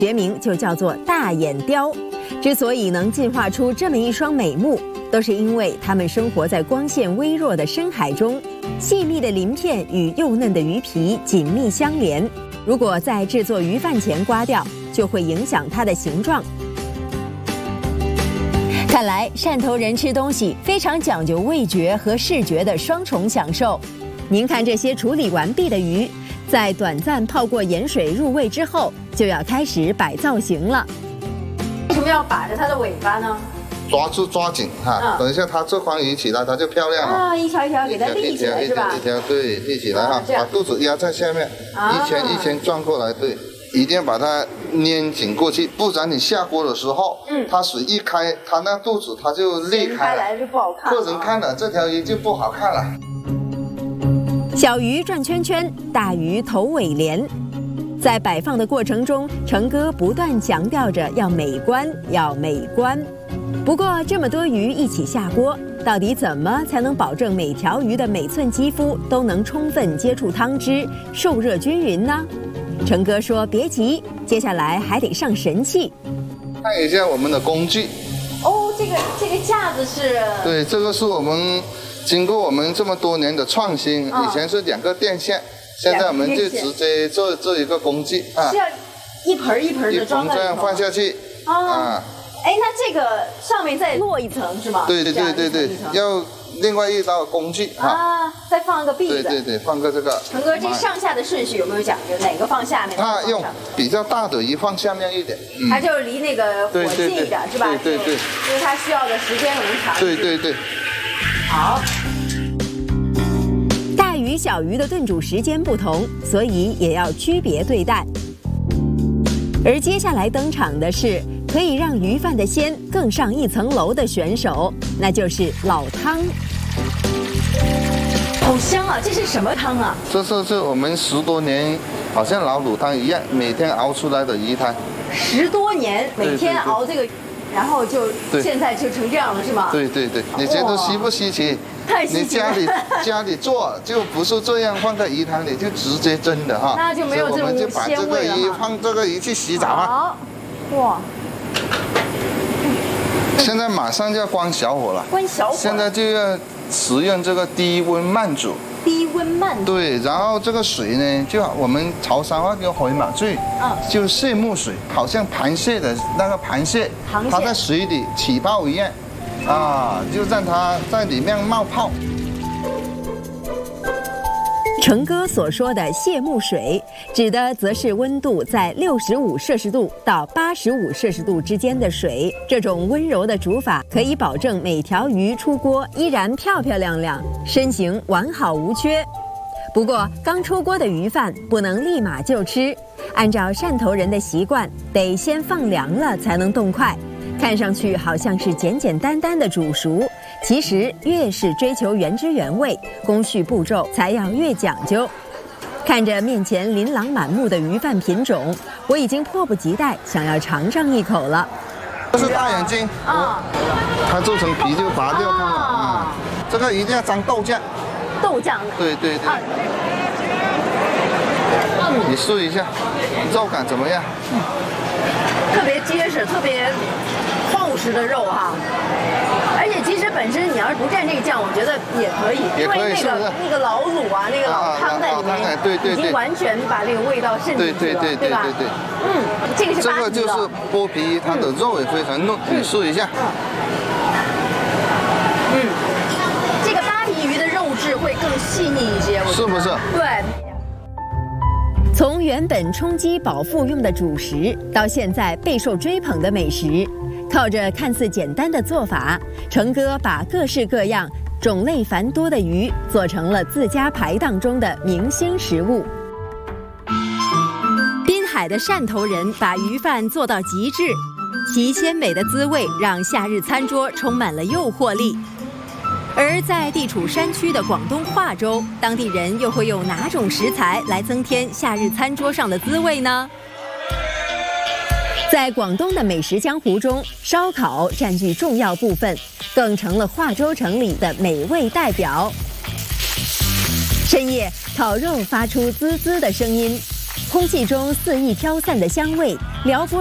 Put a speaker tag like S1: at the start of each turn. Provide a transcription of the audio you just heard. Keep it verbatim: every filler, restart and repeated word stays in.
S1: 学名就叫做大眼鲷。之所以能进化出这么一双美目，都是因为它们生活在光线微弱的深海中，细密的鳞片与幼嫩的鱼皮紧密相连。如果在制作鱼饭前刮掉，就会影响它的形状。看来汕头人吃东西非常讲究味觉和视觉的双重享受。您看这些处理完毕的鱼，在短暂泡过盐水入味之后，就要开始摆造型了。
S2: 为什么要把着它的尾巴呢？
S3: 抓住抓紧哈，嗯、等一下它这块鱼起来，它就漂亮了。
S2: 啊，一条一条给它立起来是吧？
S3: 一条一条对，立起来哈，把肚子压在下面，啊、一圈一圈转过来，对，一定要把它粘紧过去，不然你下锅的时候，嗯，它水一开，它那肚子它就裂开了，
S2: 来就不好看，
S3: 客人看了这条鱼就不好看了。
S1: 小鱼转圈圈，大鱼头尾连。在摆放的过程中，成哥不断强调着要美观，要美观。不过这么多鱼一起下锅，到底怎么才能保证每条鱼的每寸肌肤都能充分接触汤汁，受热均匀呢？成哥说别急，接下来还得上神器。
S3: 看一下我们的工具。
S2: 哦，这个这个架子是？
S3: 对，这个是我们经过我们这么多年的创新，哦、以前是两个电线。现在我们就直接做这一个工具啊，
S2: 是要一盆一盆的装在里头，
S3: 这样放下去啊。
S2: 哎，那这个上面再落一层是吗？
S3: 对对对对对，要另外一道工具
S2: 啊，再放一个篦子。
S3: 对对对，放个这个。
S2: 成哥，这上下的顺序有没有讲究？哪个放下面？
S3: 它用比较大的鱼放下面一点，
S2: 它就离那个火近一点是吧？
S3: 对对对，
S2: 因为它需要的时间很长。
S3: 对对对。
S2: 好。
S1: 大鱼小鱼的炖煮时间不同，所以也要区别对待。而接下来登场的是可以让鱼饭的鲜更上一层楼的选手，那就是老汤。
S2: 好香啊！这是什么汤啊？
S3: 这是是我们十多年，好像老卤汤一样，每天熬出来的鱼汤。
S2: 十多年，每天熬这个，然后就现在就成这样了，是吗？
S3: 对对对，你觉得稀不稀奇？
S2: 太稀奇了。
S3: 你家里家里做就不是这样，放在鱼汤里就直接蒸的哈。
S2: 那就没有这种鲜味了。
S3: 我们就把这个鱼放这个鱼去洗澡啊。
S2: 好，哇！
S3: 现在马上就要关小火了。
S2: 关小火。
S3: 现在就要使用这个低温慢煮。
S2: 低温慢煮。
S3: 对，然后这个水呢，就我们潮汕话叫海马水，嗯，就蟹木水，好像螃蟹的那个螃蟹，
S2: 螃蟹
S3: 它在水里起泡一样，啊，就让它在里面冒泡。
S1: 成哥所说的蟹木水，指的则是温度在六十五摄氏度到八十五摄氏度之间的水。这种温柔的煮法可以保证每条鱼出锅依然漂漂亮亮，身形完好无缺。不过，刚出锅的鱼饭不能立马就吃，按照汕头人的习惯，得先放凉了才能动筷。看上去好像是简简单单的煮熟，其实越是追求原汁原味，工序步骤才要越讲究。看着面前琳琅满目的鱼饭品种，我已经迫不及待想要尝上一口了。
S3: 这是大眼睛啊，它做成皮就拔掉它了啊。这个一定要沾豆酱。
S2: 豆酱。
S3: 对对对。你试一下，肉感怎么样？
S2: 特别结实，特别厚实的肉哈。而且其实本身你要是不蘸这个酱，我觉得也可以，
S3: 也可以，
S2: 因为那个那个老卤啊，那个老汤在里面，
S3: 对对对，
S2: 已经完全把那个味道渗进去了，
S3: 对对对对对对。
S2: 嗯，这个是
S3: 这个就是剥皮，它的肉也非常嫩，你试一下。
S2: 嗯，这个扒皮鱼的肉质会更细腻一些，
S3: 是不是？
S2: 对。
S1: 从原本充饥饱腹用的主食，到现在备受追捧的美食，靠着看似简单的做法，成哥把各式各样、种类繁多的鱼做成了自家排档中的明星食物。滨海的汕头人把鱼饭做到极致，其鲜美的滋味让夏日餐桌充满了诱惑力。而在地处山区的广东化州，当地人又会用哪种食材来增添夏日餐桌上的滋味呢？在广东的美食江湖中，烧烤占据重要部分，更成了化州城里的美味代表。深夜，烤肉发出滋滋的声音， 空气中肆意飘散的香味，撩拨